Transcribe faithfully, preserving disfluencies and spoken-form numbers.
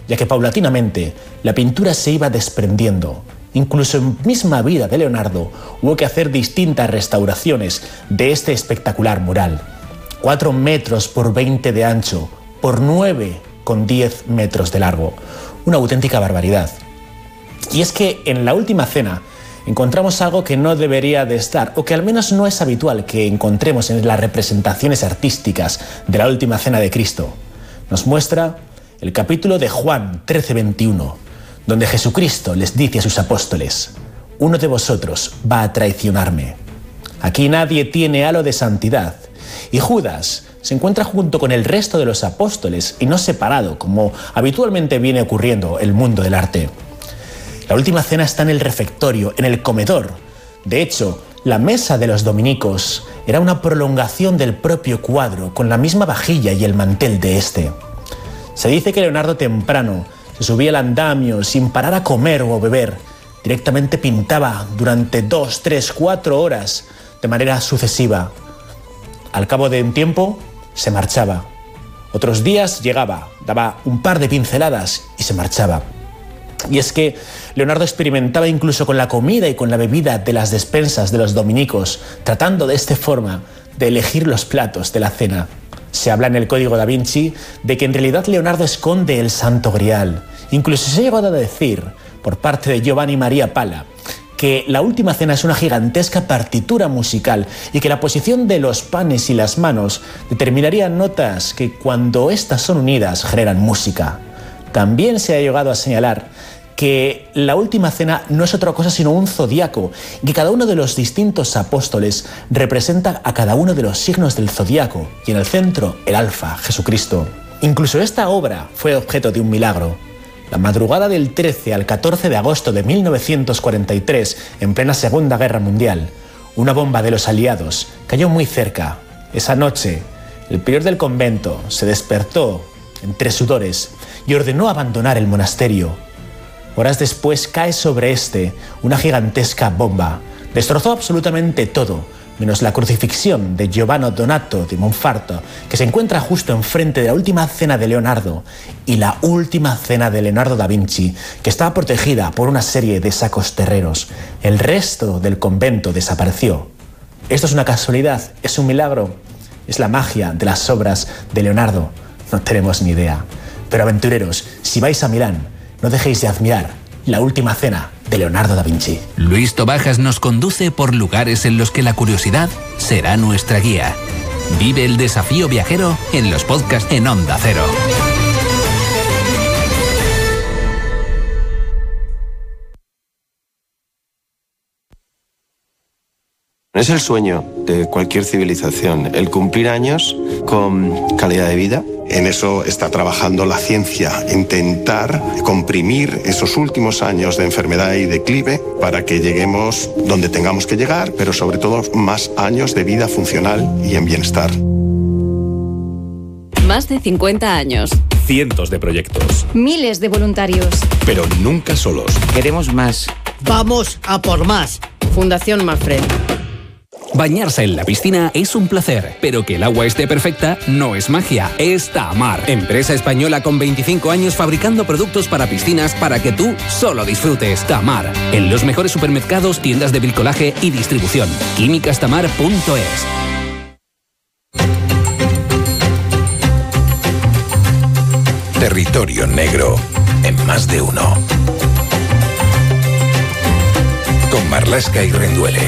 ya que paulatinamente la pintura se iba desprendiendo. Incluso en misma vida de Leonardo hubo que hacer distintas restauraciones de este espectacular mural. cuatro metros por veinte de ancho, por nueve con diez metros de largo. Una auténtica barbaridad. Y es que en la Última Cena encontramos algo que no debería de estar, o que al menos no es habitual que encontremos en las representaciones artísticas de la Última Cena de Cristo. Nos muestra el capítulo de Juan trece veintiuno, donde Jesucristo les dice a sus apóstoles: uno de vosotros va a traicionarme. Aquí nadie tiene halo de santidad, y Judas se encuentra junto con el resto de los apóstoles y no separado, como habitualmente viene ocurriendo en el mundo del arte. La Última Cena está en el refectorio, en el comedor. De hecho, la mesa de los dominicos era una prolongación del propio cuadro, con la misma vajilla y el mantel de este. Se dice que Leonardo temprano se subía al andamio sin parar a comer o beber. Directamente pintaba durante dos, tres, cuatro horas de manera sucesiva. Al cabo de un tiempo, se marchaba. Otros días llegaba, daba un par de pinceladas y se marchaba. Y es que Leonardo experimentaba incluso con la comida y con la bebida de las despensas de los dominicos, tratando de esta forma de elegir los platos de la cena. Se habla en el Código da Vinci de que en realidad Leonardo esconde el Santo Grial. Incluso se ha llegado a decir, por parte de Giovanni Maria Pala, que la Última Cena es una gigantesca partitura musical y que la posición de los panes y las manos determinarían notas que, cuando estas son unidas, generan música. También se ha llegado a señalar que la Última Cena no es otra cosa sino un zodiaco, y que cada uno de los distintos apóstoles representa a cada uno de los signos del zodiaco, y en el centro el Alfa, Jesucristo. Incluso esta obra fue objeto de un milagro. La madrugada del trece al catorce de agosto de mil novecientos cuarenta y tres, en plena Segunda Guerra Mundial, una bomba de los aliados cayó muy cerca. Esa noche, el prior del convento se despertó entre sudores y ordenó abandonar el monasterio. Horas después cae sobre este una gigantesca bomba. Destrozó absolutamente todo, menos la crucifixión de Giovanni Donato di Monferrato, que se encuentra justo enfrente de la Última Cena de Leonardo y la Última Cena de Leonardo da Vinci, que estaba protegida por una serie de sacos terreros. El resto del convento desapareció. ¿Esto es una casualidad? ¿Es un milagro? ¿Es la magia de las obras de Leonardo? No tenemos ni idea. Pero aventureros, si vais a Milán, no dejéis de admirar la Última Cena de Leonardo da Vinci. Luis Tobajas nos conduce por lugares en los que la curiosidad será nuestra guía. Vive el desafío viajero en los podcasts en Onda Cero. Es el sueño de cualquier civilización, el cumplir años con calidad de vida. En eso está trabajando la ciencia, intentar comprimir esos últimos años de enfermedad y declive para que lleguemos donde tengamos que llegar, pero sobre todo más años de vida funcional y en bienestar. Más de cincuenta años. Cientos de proyectos. Miles de voluntarios. Pero nunca solos. Queremos más. Vamos a por más. Fundación Mafre. Bañarse en la piscina es un placer, pero que el agua esté perfecta no es magia, es Tamar. Empresa española con veinticinco años fabricando productos para piscinas para que tú solo disfrutes. Tamar, en los mejores supermercados, tiendas de bricolaje y distribución. químicas tamar punto es. Territorio negro en Más de Uno. Con Marlaska y Renduele.